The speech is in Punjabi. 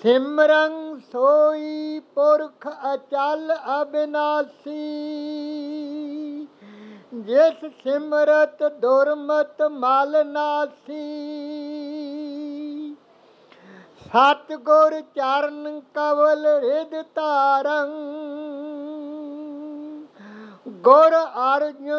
ਸਿਮਰੰ ਸੋਈ ਪੁਰਖ ਅਚਲ ਅਬਿਨਾਸੀ, ਜਿਸ ਸਿਮਰਤ ਦੁਰਮਤ ਮਲ ਨਾਸੀ। ਸਤਿਗੁਰ ਚਰਨ ਕਵਲ ਰਿਦ ਧਾਰੰ, ਗੁਰ ਅਰਜੁਨ